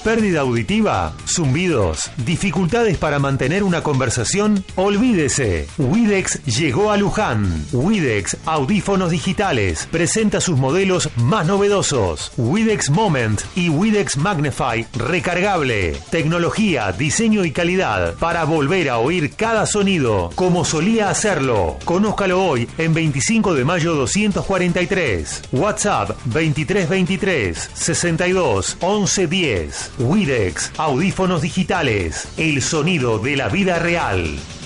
¿Pérdida auditiva? ¿Zumbidos? ¿Dificultades para mantener una conversación? Olvídese. Widex llegó a Luján. Widex Audífonos Digitales presenta sus modelos más novedosos. Widex Moment y Widex Magnify recargable. Tecnología, diseño y calidad para volver a oír cada sonido como solía hacerlo. Conózcalo hoy en 25 de mayo 243. WhatsApp 2323 62 11 10. Widex Audífonos Digitales. El sonido de la vida real.